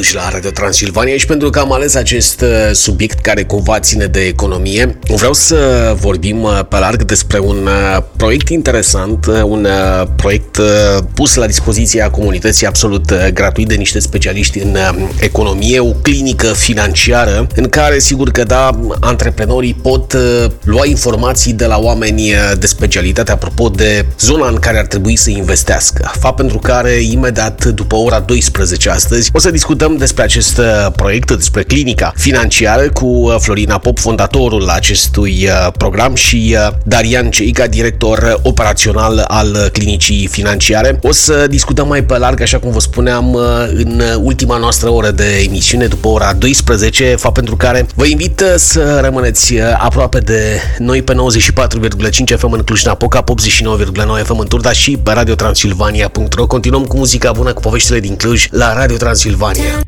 Cluj la Radio Transilvania și pentru că am ales acest subiect care cumva ține de economie, vreau să vorbim pe larg despre un proiect interesant, un proiect pus la dispoziția comunității absolut gratuit de niște specialiști în economie, o clinică financiară în care, sigur că da, antreprenorii pot lua informații de la oameni de specialitate apropo de zona în care ar trebui să investească. Fapt pentru care, imediat după ora 12 astăzi, o să discutăm despre acest proiect, despre clinica financiară cu Florina Pop, fondatorul acestui program, și Darian Ceica, director operațional al clinicii financiare. O să discutăm mai pe larg, așa cum vă spuneam, în ultima noastră oră de emisiune, după ora 12, fapt pentru care vă invit să rămâneți aproape de noi pe 94,5 FM în Cluj-Napoca, 89,9 FM în Turda și pe radiotransilvania.ro. Continuăm cu muzica bună, cu poveștile din Cluj la Radio Transilvania.